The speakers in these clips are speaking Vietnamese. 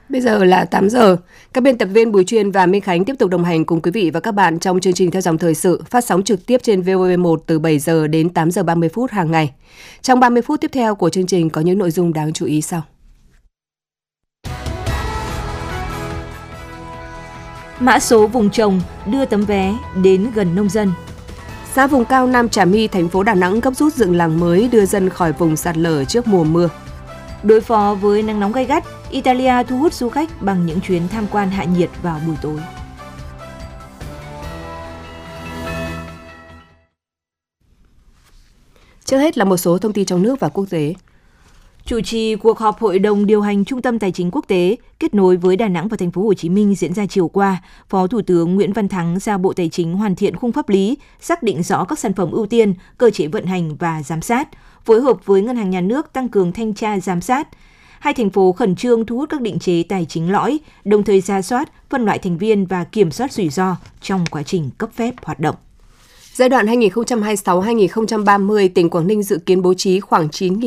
Bây giờ là 8 giờ. Các biên tập viên Bùi Chuyên và Minh Khánh tiếp tục đồng hành cùng quý vị và các bạn trong chương trình Theo dòng thời sự phát sóng trực tiếp trên VOV1 từ 7 giờ đến 8 giờ 30 phút hàng ngày. Trong 30 phút tiếp theo của chương trình có những nội dung đáng chú ý sau. Mã số vùng trồng đưa tấm vé đến gần nông dân. Xã vùng cao Nam Trà My, thành phố Đà Nẵng gấp rút dựng làng mới đưa dân khỏi vùng sạt lở trước mùa mưa. Đối phó với nắng nóng gay gắt, Italia thu hút du khách bằng những chuyến tham quan hạ nhiệt vào buổi tối. Trước hết là một số thông tin trong nước và quốc tế. Chủ trì cuộc họp Hội đồng điều hành Trung tâm Tài chính Quốc tế kết nối với Đà Nẵng và Thành phố Hồ Chí Minh diễn ra chiều qua, Phó Thủ tướng Nguyễn Văn Thắng giao Bộ Tài chính hoàn thiện khung pháp lý, xác định rõ các sản phẩm ưu tiên, cơ chế vận hành và giám sát, phối hợp với Ngân hàng Nhà nước tăng cường thanh tra giám sát. Hai thành phố khẩn trương thu hút các định chế tài chính lõi, đồng thời rà soát, phân loại thành viên và kiểm soát rủi ro trong quá trình cấp phép hoạt động. Giai đoạn 2026-2030, tỉnh Quảng Ninh dự kiến bố trí khoảng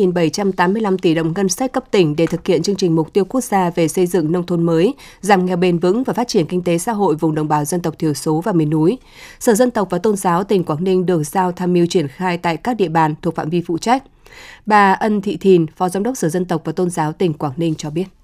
9.785 tỷ đồng ngân sách cấp tỉnh để thực hiện chương trình mục tiêu quốc gia về xây dựng nông thôn mới, giảm nghèo bền vững và phát triển kinh tế xã hội vùng đồng bào dân tộc thiểu số và miền núi. Sở Dân tộc và Tôn giáo tỉnh Quảng Ninh được giao tham mưu triển khai tại các địa bàn thuộc phạm vi phụ trách. Bà Ân Thị Thìn, Phó Giám đốc Sở Dân tộc và Tôn giáo tỉnh Quảng Ninh cho biết.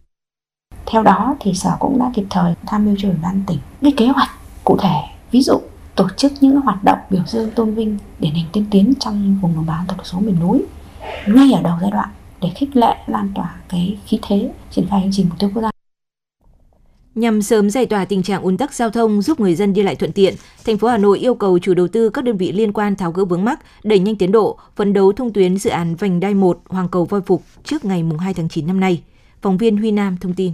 Theo đó, thì Sở cũng đã kịp thời tham mưu cho Ủy ban tỉnh cái kế hoạch cụ thể, ví dụ tổ chức những hoạt động biểu dương tôn vinh điển hình tiên tiến trong vùng đồng bào dân tộc thiểu số miền núi ngay ở đầu giai đoạn để khích lệ lan tỏa cái khí thế triển khai chương trình mục tiêu quốc gia. Nhằm sớm giải tỏa tình trạng ùn tắc giao thông, giúp người dân đi lại thuận tiện, thành phố Hà Nội yêu cầu chủ đầu tư các đơn vị liên quan tháo gỡ vướng mắc, đẩy nhanh tiến độ, phấn đấu thông tuyến dự án vành đai 1 Hoàng Cầu Voi Phục trước ngày 2 tháng 9 năm nay. Phóng viên Huy Nam thông tin.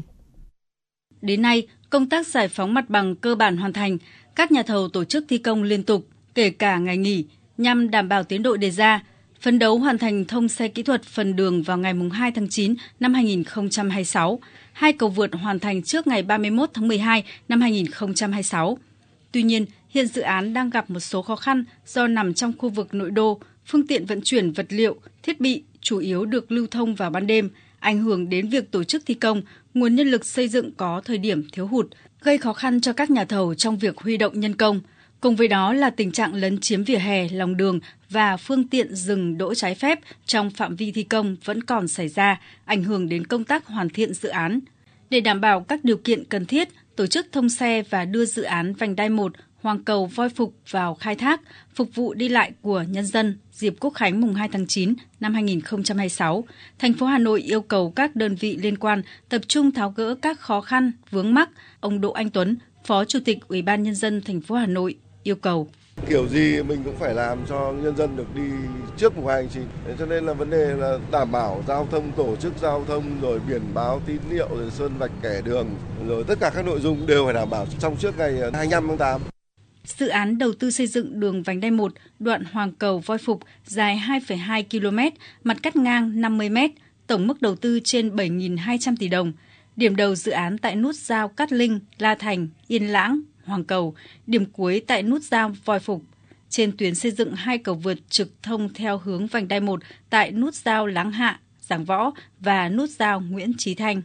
Đến nay, công tác giải phóng mặt bằng cơ bản hoàn thành. Các nhà thầu tổ chức thi công liên tục, kể cả ngày nghỉ, nhằm đảm bảo tiến độ đề ra, phấn đấu hoàn thành thông xe kỹ thuật phần đường vào ngày 2 tháng 9 năm 2026, 2 cầu vượt hoàn thành trước ngày 31 tháng 12 năm 2026. Tuy nhiên, hiện dự án đang gặp một số khó khăn do nằm trong khu vực nội đô, phương tiện vận chuyển vật liệu, thiết bị chủ yếu được lưu thông vào ban đêm, ảnh hưởng đến việc tổ chức thi công, nguồn nhân lực xây dựng có thời điểm thiếu hụt, gây khó khăn cho các nhà thầu trong việc huy động nhân công. Cùng với đó là tình trạng lấn chiếm vỉa hè, lòng đường và phương tiện dừng đỗ trái phép trong phạm vi thi công vẫn còn xảy ra, ảnh hưởng đến công tác hoàn thiện dự án. Để đảm bảo các điều kiện cần thiết, tổ chức thông xe và đưa dự án vành đai 1 Hoàng Cầu Voi Phục vào khai thác, phục vụ đi lại của nhân dân dịp Quốc khánh mùng 2 tháng 9 năm 2026, thành phố Hà Nội yêu cầu các đơn vị liên quan tập trung tháo gỡ các khó khăn, vướng mắc. Ông Đỗ Anh Tuấn, Phó Chủ tịch Ủy ban Nhân dân thành phố Hà Nội yêu cầu. Kiểu gì mình cũng phải làm cho nhân dân được đi trước mùng 2 tháng 9. Cho nên là vấn đề là đảm bảo giao thông, tổ chức giao thông, rồi biển báo tín hiệu, rồi sơn vạch kẻ đường, rồi tất cả các nội dung đều phải đảm bảo trong trước ngày 25 tháng 8. Dự án đầu tư xây dựng đường vành đai 1 đoạn Hoàng Cầu Voi Phục dài 2,2 km, mặt cắt ngang 50 m, tổng mức đầu tư trên 7.200 tỷ đồng. Điểm đầu dự án tại nút giao Cát Linh, La Thành, Yên Lãng, Hoàng Cầu, điểm cuối tại nút giao Voi Phục. Trên tuyến xây dựng 2 cầu vượt trực thông theo hướng vành đai 1 tại nút giao Láng Hạ, Giảng Võ và nút giao Nguyễn Chí Thanh.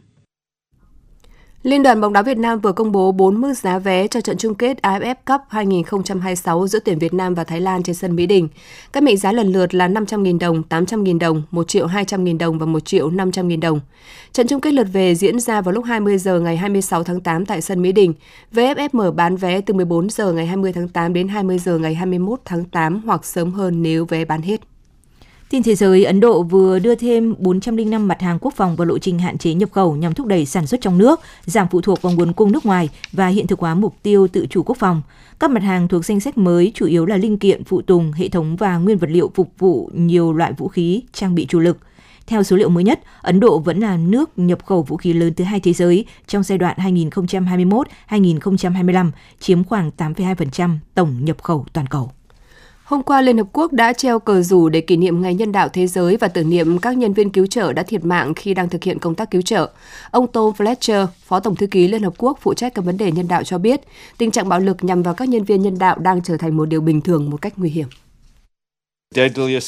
Liên đoàn bóng đá Việt Nam vừa công bố 4 mức giá vé cho trận chung kết AFF Cup 2026 giữa tuyển Việt Nam và Thái Lan trên sân Mỹ Đình. Các mệnh giá lần lượt là 500.000 đồng, 800.000 đồng, 1.200.000 đồng và 1.500.000 đồng. Trận chung kết lượt về diễn ra vào lúc 20 giờ ngày 26 tháng 8 tại sân Mỹ Đình. VFF mở bán vé từ 14 giờ ngày 20 tháng 8 đến 20 giờ ngày 21 tháng 8 hoặc sớm hơn nếu vé bán hết. Tin thế giới, Ấn Độ vừa đưa thêm 405 mặt hàng quốc phòng vào lộ trình hạn chế nhập khẩu nhằm thúc đẩy sản xuất trong nước, giảm phụ thuộc vào nguồn cung nước ngoài và hiện thực hóa mục tiêu tự chủ quốc phòng. Các mặt hàng thuộc danh sách mới chủ yếu là linh kiện, phụ tùng, hệ thống và nguyên vật liệu phục vụ nhiều loại vũ khí, trang bị chủ lực. Theo số liệu mới nhất, Ấn Độ vẫn là nước nhập khẩu vũ khí lớn thứ hai thế giới trong giai đoạn 2021-2025, chiếm khoảng 8,2% tổng nhập khẩu toàn cầu. Hôm qua, Liên Hợp Quốc đã treo cờ rủ để kỷ niệm Ngày Nhân đạo Thế giới và tưởng niệm các nhân viên cứu trợ đã thiệt mạng khi đang thực hiện công tác cứu trợ. Ông Tom Fletcher, Phó Tổng thư ký Liên Hợp Quốc phụ trách các vấn đề nhân đạo cho biết, tình trạng bạo lực nhằm vào các nhân viên nhân đạo đang trở thành một điều bình thường một cách nguy hiểm.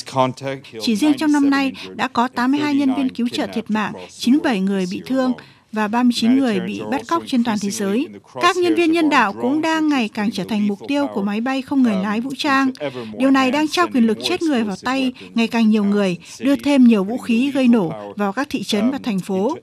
Chỉ riêng trong năm nay đã có 82 nhân viên cứu trợ thiệt mạng, 97 người bị thương và 39 người bị bắt cóc trên toàn thế giới. Các nhân viên nhân đạo cũng đang ngày càng trở thành mục tiêu của máy bay không người lái vũ trang. Điều này đang trao quyền lực chết người vào tay ngày càng nhiều người, đưa thêm nhiều vũ khí gây nổ vào các thị trấn và thành phố.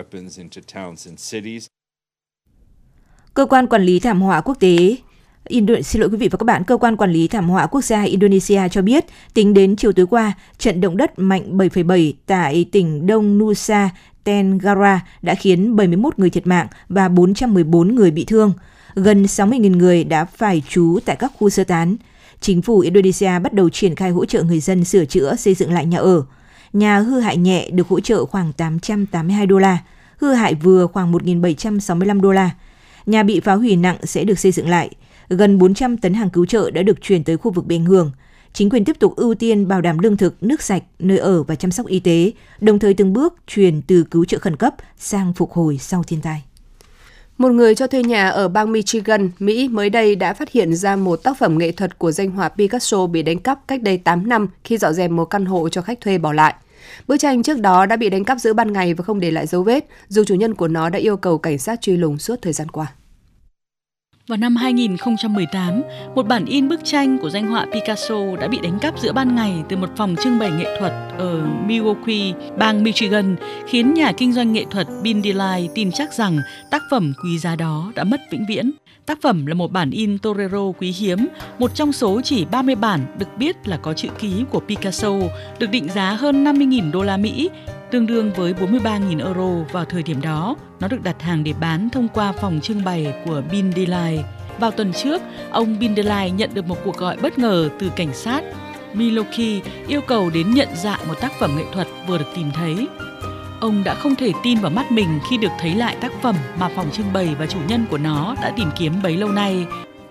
Cơ quan quản lý thảm họa quốc tế Cơ quan quản lý thảm họa quốc gia Indonesia cho biết, tính đến chiều tối qua, trận động đất mạnh 7,7 tại tỉnh Đông Nusa Tenggara đã khiến 71 người thiệt mạng và 414 người bị thương. Gần 60.000 người đã phải trú tại các khu sơ tán. Chính phủ Indonesia bắt đầu triển khai hỗ trợ người dân sửa chữa, xây dựng lại nhà ở. Nhà hư hại nhẹ được hỗ trợ khoảng $882, hư hại vừa khoảng $1.765. Nhà bị phá hủy nặng sẽ được xây dựng lại. Gần 400 tấn hàng cứu trợ đã được chuyển tới khu vực bị ảnh hưởng. Chính quyền tiếp tục ưu tiên bảo đảm lương thực, nước sạch, nơi ở và chăm sóc y tế, đồng thời từng bước chuyển từ cứu trợ khẩn cấp sang phục hồi sau thiên tai. Một người cho thuê nhà ở bang Michigan, Mỹ mới đây đã phát hiện ra một tác phẩm nghệ thuật của danh họa Picasso bị đánh cắp cách đây 8 năm khi dọn dẹp một căn hộ cho khách thuê bỏ lại. Bức tranh trước đó đã bị đánh cắp giữa ban ngày và không để lại dấu vết, dù chủ nhân của nó đã yêu cầu cảnh sát truy lùng suốt thời gian qua. Vào năm 2018, một bản in bức tranh của danh họa Picasso đã bị đánh cắp giữa ban ngày từ một phòng trưng bày nghệ thuật ở Milwaukee, bang Michigan, khiến nhà kinh doanh nghệ thuật Bill Delight tin chắc rằng tác phẩm quý giá đó đã mất vĩnh viễn. Tác phẩm là một bản in Torero quý hiếm, một trong số chỉ 30 bản được biết là có chữ ký của Picasso, được định giá hơn 50.000 đô la Mỹ, tương đương với 43.000 euro vào thời điểm đó. Nó được đặt hàng để bán thông qua phòng trưng bày của Bill Delight. Vào tuần trước, ông Bill Delight nhận được một cuộc gọi bất ngờ từ cảnh sát Milwaukee yêu cầu đến nhận dạng một tác phẩm nghệ thuật vừa được tìm thấy. Ông đã không thể tin vào mắt mình khi được thấy lại tác phẩm mà phòng trưng bày và chủ nhân của nó đã tìm kiếm bấy lâu nay.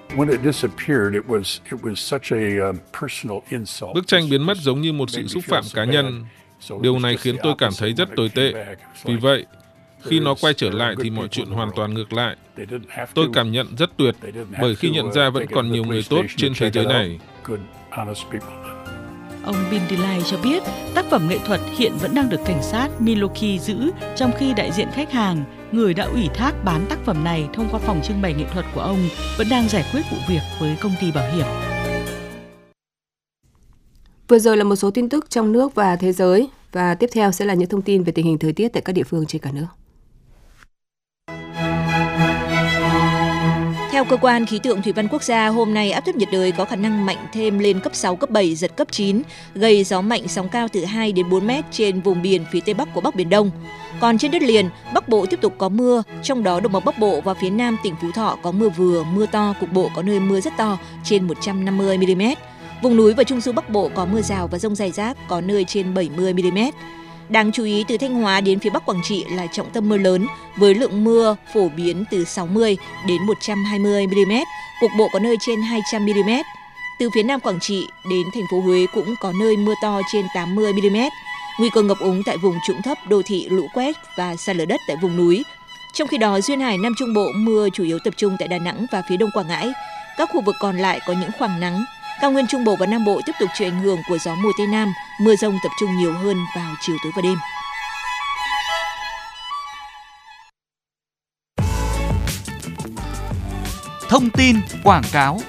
Bức tranh biến mất giống như một sự xúc phạm cá nhân. Điều này khiến tôi cảm thấy rất tồi tệ. Vì vậy, khi nó quay trở lại thì mọi chuyện hoàn toàn ngược lại. Tôi cảm nhận rất tuyệt, bởi khi nhận ra vẫn còn nhiều người tốt trên thế giới này. Ông Bill Delight cho biết tác phẩm nghệ thuật hiện vẫn đang được cảnh sát Milwaukee giữ, trong khi đại diện khách hàng, người đã ủy thác bán tác phẩm này thông qua phòng trưng bày nghệ thuật của ông, vẫn đang giải quyết vụ việc với công ty bảo hiểm. Vừa rồi là một số tin tức trong nước và thế giới, và tiếp theo sẽ là những thông tin về tình hình thời tiết tại các địa phương trên cả nước. Theo Cơ quan Khí tượng Thủy văn Quốc gia, hôm nay áp thấp nhiệt đới có khả năng mạnh thêm lên cấp 6, cấp 7, giật cấp 9, gây gió mạnh, sóng cao từ 2 đến 4 mét trên vùng biển phía Tây Bắc của Bắc Biển Đông. Còn trên đất liền, Bắc Bộ tiếp tục có mưa, trong đó đồng bằng Bắc Bộ và phía Nam tỉnh Phú Thọ có mưa vừa, mưa to, cục bộ có nơi mưa rất to, trên 150 mm. Vùng núi và Trung Du Bắc Bộ có mưa rào và dông rải rác, có nơi trên 70 mm. Đáng chú ý, từ Thanh Hóa đến phía Bắc Quảng Trị là trọng tâm mưa lớn, với lượng mưa phổ biến từ 60 đến 120 mm, cục bộ có nơi trên 200 mm. Từ phía Nam Quảng Trị đến thành phố Huế cũng có nơi mưa to trên 80 mm. Nguy cơ ngập úng tại vùng trũng thấp, đô thị, lũ quét và sạt lở đất tại vùng núi. Trong khi đó, duyên hải Nam Trung Bộ mưa chủ yếu tập trung tại Đà Nẵng và phía Đông Quảng Ngãi. Các khu vực còn lại có những khoảng nắng. Cao nguyên Trung Bộ và Nam Bộ tiếp tục chịu ảnh hưởng của gió mùa Tây Nam, mưa dông tập trung nhiều hơn vào chiều tối và đêm. Thông tin quảng cáo.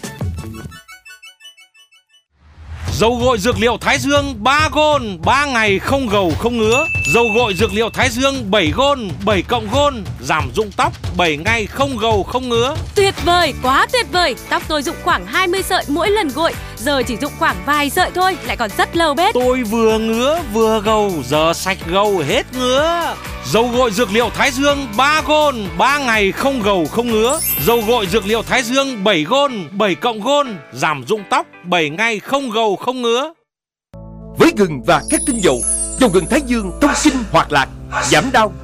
Dầu gội dược liệu Thái Dương 3 gôn, 3 ngày không gầu không ngứa. Dầu gội dược liệu Thái Dương 7 gôn, 7 cộng gôn, giảm rụng tóc 7 ngày không gầu không ngứa. Tuyệt vời, quá tuyệt vời. Tóc tôi rụng khoảng 20 sợi mỗi lần gội, giờ chỉ rụng khoảng vài sợi thôi, lại còn rất lâu bết. Tôi vừa ngứa vừa gầu, giờ sạch gầu hết ngứa. Dầu gội dược liệu Thái Dương 3 gôn, 3 ngày không gầu không ngứa. Dầu gội dược liệu Thái Dương 7 gôn, 7 cộng gôn, giảm rụng tóc 7 ngày không gầu không ngứa. Với gừng và các tinh dầu, dầu gừng Thái Dương thông kinh hoạt lạc, giảm đau,